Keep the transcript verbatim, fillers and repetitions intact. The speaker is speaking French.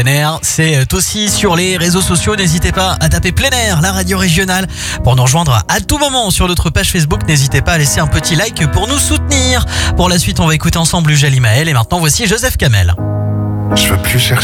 plein air, c'est aussi sur les réseaux sociaux. N'hésitez pas à taper plein air, la radio régionale, pour nous rejoindre à tout moment sur notre page Facebook. N'hésitez pas à laisser un petit like pour nous soutenir. Pour la suite, on va écouter ensemble Jalima El et maintenant voici Joseph Kamel. Je veux plus chercher.